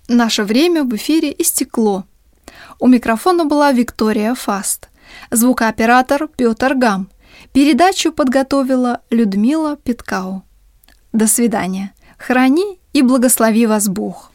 Наше время в эфире истекло. У микрофона была Виктория Фаст, звукооператор Петр Гам. Передачу подготовила Людмила Питкау. До свидания. Храни и благослови вас Бог.